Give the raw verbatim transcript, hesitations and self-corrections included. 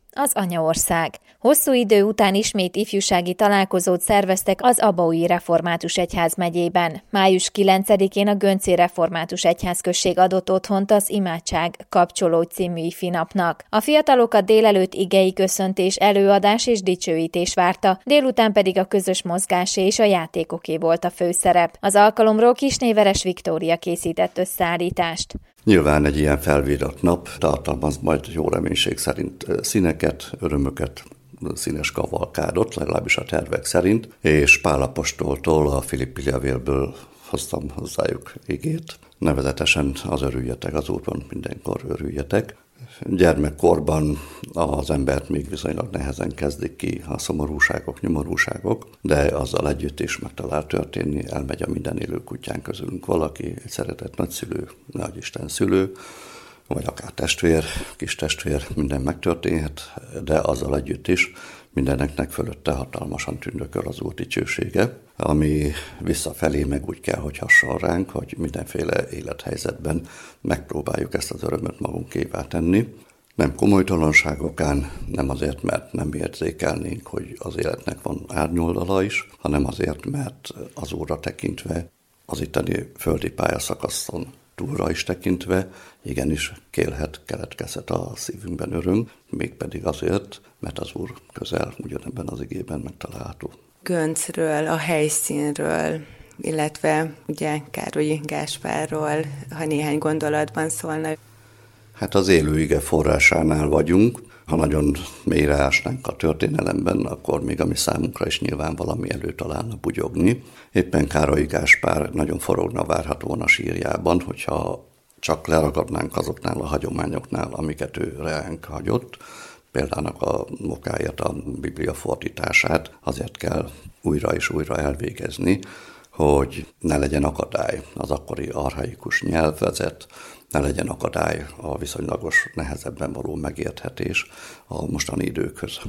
az anyaország. Hosszú idő után ismét ifjúsági találkozót szerveztek az Abaúji Református Egyházmegyében. május kilencedikén a Gönczi Református Egyházközség adott otthont az Imádság kapcsolódj című ifinapnak. A fiatalokat délelőtt igei köszöntés, előadás és dicsőítés várta, délután pedig a közös mozgásé és a játékoké volt a főszerep. Az alkalomról Kisnéveres Viktória készített összeállítást. Nyilván egy ilyen felvírat nap tartalmaz majd jó reménység szerint színeket, örömöket, színes kavalkádot, legalábbis a tervek szerint, és Pál apostoltól, a Filippi levélből hoztam hozzájuk igét. Nevezetesen az örüljetek, az Úrban mindenkor örüljetek. Gyermekkorban az embert még viszonylag nehezen kezdik ki a szomorúságok, nyomorúságok, de azzal együtt is meg talál történni, elmegy a minden élő kutyán közülünk valaki, egy szeretett nagyszülő, nagyisten szülő, vagy akár testvér, kis testvér, minden megtörténhet, de azzal együtt is mindeneknek fölötte hatalmasan tündököl az Úr dicsősége, ami visszafelé meg úgy kell, hogy hasson ránk, hogy mindenféle élethelyzetben megpróbáljuk ezt az örömöt magunkévá tenni. Nem komolytalanságokán, nem azért, mert nem érzékelnénk, hogy az életnek van árnyoldala is, hanem azért, mert az Úrra tekintve, az itteni földi pályaszakaszon túlra is tekintve, igenis kélhet, keletkezhet a szívünkben öröm, mégpedig azért, mert az Úr közel ugyanebben az igében megtalálható. Göncről, a helyszínről, illetve ugye Károly Gáspárról, ha néhány gondolatban szólna. Hát az élő ige forrásánál vagyunk. Ha nagyon mélyre ásnánk a történelemben, akkor még a mi számunkra is nyilván valami elő találna bugyogni. Éppen Károly Gáspár nagyon forogna várhatóan a sírjában, hogyha csak leragadnánk azoknál a hagyományoknál, amiket ő ránk hagyott. Példának a mokáját, a Biblia fordítását azért kell újra és újra elvégezni, hogy ne legyen akadály az akkori archaikus nyelvezet, ne legyen akadály a viszonylagos nehezebben való megérthetés a mostani időkhöz.